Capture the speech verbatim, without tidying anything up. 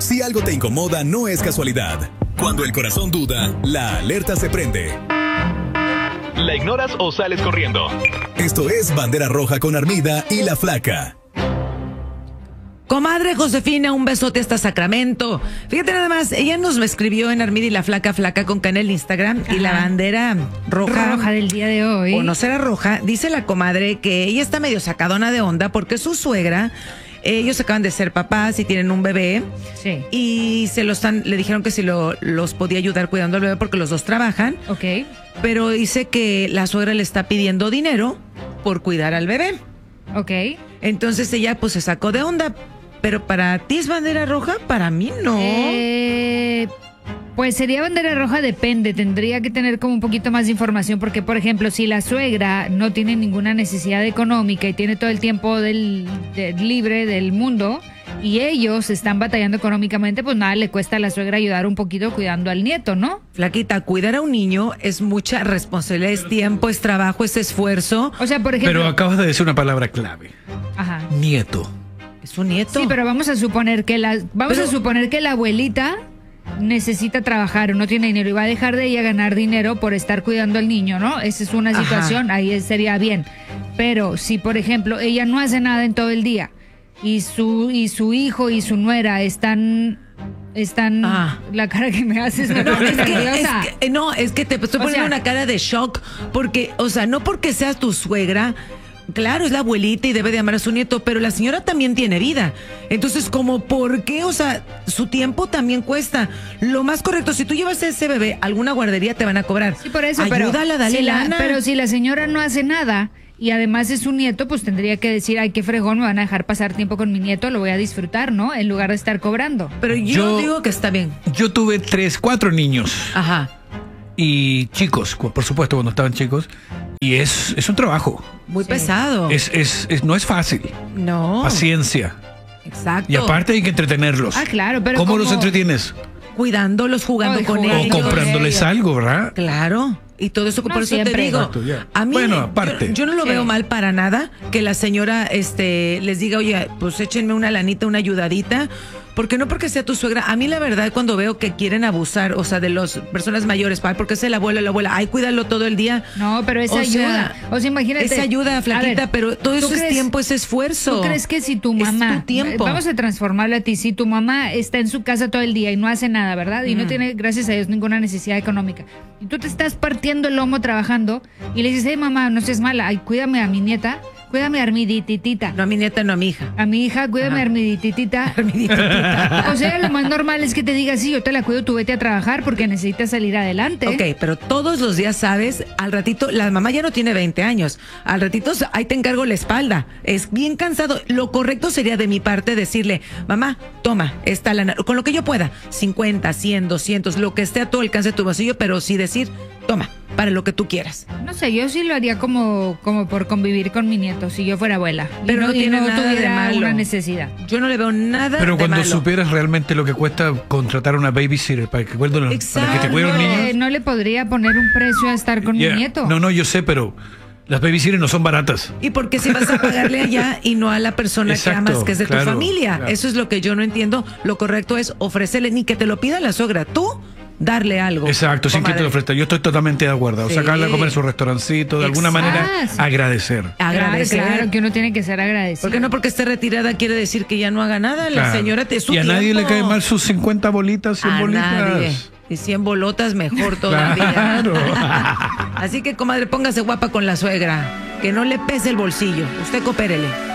Si algo te incomoda, no es casualidad. Cuando el corazón duda, la alerta se prende. ¿La ignoras o sales corriendo? Esto es Bandera Roja con Armida y La Flaca. Comadre Josefina, un besote hasta Sacramento. Fíjate nada más, ella nos me escribió en Armida y La Flaca, Flaca con K en el Instagram. Ajá. Y la bandera roja. Roja del día de hoy. O no será roja. Dice la comadre que ella está medio sacadona de onda porque su suegra... Ellos acaban de ser papás y tienen un bebé. Sí. Y se lo están, le dijeron que si lo, los podía ayudar cuidando al bebé porque los dos trabajan. Ok. Pero dice que la suegra le está pidiendo dinero por cuidar al bebé. Ok. Entonces ella pues se sacó de onda. Pero para ti es bandera roja, para mí no. Eh, pues sería bandera roja, depende. Tendría que tener como un poquito más de información porque, por ejemplo, si la suegra no tiene ninguna necesidad económica y tiene todo el tiempo del, de, libre del mundo y ellos están batallando económicamente, pues nada le cuesta a la suegra ayudar un poquito cuidando al nieto, ¿no? Flaquita, cuidar a un niño es mucha responsabilidad, es tiempo, es trabajo, es esfuerzo. O sea, por ejemplo... Pero acabas de decir una palabra clave. Ajá. Nieto. Es un nieto. Sí, pero vamos a suponer que la, vamos pero... a suponer que la abuelita necesita trabajar o no tiene dinero y va a dejar de ella ganar dinero por estar cuidando al niño, ¿no? Esa es una situación, Ajá. ahí sería bien. Pero si, por ejemplo, ella no hace nada en todo el día y su y su hijo y su nuera están están ah. la cara que me haces me no, es que, o sea, es que, no, es que te estoy poniendo sea, una cara de shock porque, o sea, no porque seas tu suegra. Claro, es la abuelita y debe de amar a su nieto, pero la señora también tiene vida. Entonces, como, ¿por qué? O sea, su tiempo también cuesta. Lo más correcto, si tú llevas a ese bebé a alguna guardería, te van a cobrar. Sí, por eso, ayúdala, pero, dale si lana. La, pero si la señora no hace nada y además es su nieto, pues tendría que decir, ay, qué fregón, me van a dejar pasar tiempo con mi nieto, lo voy a disfrutar, ¿no? En lugar de estar cobrando. Pero yo, yo digo que está bien. Yo tuve tres, cuatro niños. Ajá. Y chicos, por supuesto, cuando estaban chicos. Y es, es un trabajo. Muy sí. pesado. Es, es, es, no es fácil. No. Paciencia. Exacto. Y aparte hay que entretenerlos. Ah, claro, pero ¿Cómo como... los entretienes? Cuidándolos, jugando Ay, con jugar. ellos. O comprándoles ellos. algo, ¿verdad? Claro. Y todo eso, No, por eso siempre. te digo, Exacto, yeah. a mí, bueno, aparte. Yo, yo no lo sí. veo mal para nada que la señora este, les diga, oye, pues échenme una lanita, una ayudadita, porque no porque sea tu suegra. A mí la verdad cuando veo que quieren abusar, o sea, de las personas mayores, ay, porque es el abuelo, la abuela, ay, cuídalo todo el día. No, pero esa o ayuda, sea, o sea, imagínate. Esa ayuda, flaquita, ver, pero todo eso crees, es tiempo, es esfuerzo. ¿Tú crees que si tu mamá, es tu tiempo. Vamos a transformarlo a ti, si tu mamá está en su casa todo el día y no hace nada, ¿verdad? Y mm. no tiene, gracias a Dios, ninguna necesidad económica. Y tú te estás partiendo el lomo trabajando y le dices, hey mamá, no seas mala, ay, cuídame a mi nieta. Cuídame a Armidititita. No a mi nieta, no a mi hija. A mi hija, cuídame a Armidititita. Armidititita. O sea, lo más normal es que te diga, sí, yo te la cuido, tú vete a trabajar porque necesitas salir adelante. Ok, pero todos los días, ¿sabes? Al ratito, la mamá ya no tiene veinte años. Al ratito, ahí te encargo la espalda. Es bien cansado. Lo correcto sería de mi parte decirle, mamá, toma, esta lana, con lo que yo pueda. cincuenta, cien, doscientos, lo que esté a todo alcance de tu bolsillo, pero sí decir, toma, para lo que tú quieras. No sé, yo sí lo haría como, como por convivir con mi nieto, si yo fuera abuela. Pero y no, no tiene y no nada de tuviera malo. una necesidad. Yo no le veo nada Pero de cuando malo. supieras realmente lo que cuesta contratar una babysitter para que, cuelgue, para que te cuide a los no, niños. le, no le podría poner un precio a estar con yeah. mi nieto. No, no, yo sé, pero las babysitters no son baratas. ¿Y por qué si vas a pagarle allá y no a la persona Exacto, que amas, que es de claro, tu familia? Claro. Eso es lo que yo no entiendo. Lo correcto es ofrecerle, ni que te lo pida la suegra, tú darle algo. Exacto, sin que te lo ofrezca. Yo estoy totalmente de acuerdo. Sí. O sacarle a comer su restaurancito, de alguna Exacto. manera Ah, sí. agradecer. Agradecer. Claro, claro, que uno tiene que ser agradecido. Porque no porque esté retirada quiere decir que ya no haga nada. La Claro. señora te su Y a tiempo. nadie le cae mal sus cincuenta bolitas, cien A bolitas. nadie. Y cien bolotas mejor todavía. Claro. Así que, comadre, póngase guapa con la suegra. Que no le pese el bolsillo. Usted coopérele.